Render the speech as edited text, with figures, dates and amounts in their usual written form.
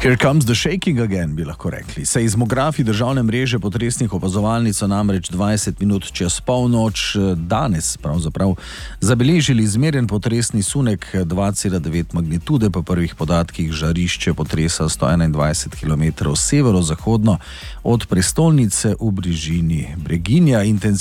Here comes the shaking again, bi lahko rekli. Seizmografi državne mreže potresnih opazovalnic so namreč 20 minut čez polnoč danes pravzaprav zabeležili izmerjen potresni sunek 2,9 magnitude, po prvih podatkih žarišče potresa 121 km severozahodno od prestolnice v bližini Breginja.